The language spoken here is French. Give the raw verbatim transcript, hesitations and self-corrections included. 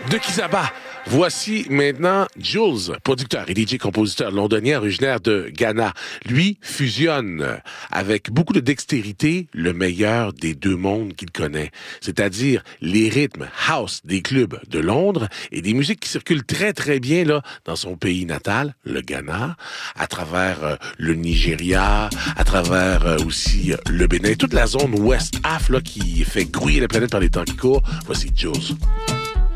de Kizaba. Voici maintenant Jules, producteur et D J-compositeur londonien originaire de Ghana. Lui fusionne avec beaucoup de dextérité le meilleur des deux mondes qu'il connaît, c'est-à-dire les rythmes house des clubs de Londres et des musiques qui circulent très très bien là dans son pays natal, le Ghana, à travers euh, le Nigeria, à travers euh, aussi euh, le Bénin, toute la zone West Af là qui fait grouiller la planète par les temps qui courent. Voici Jules.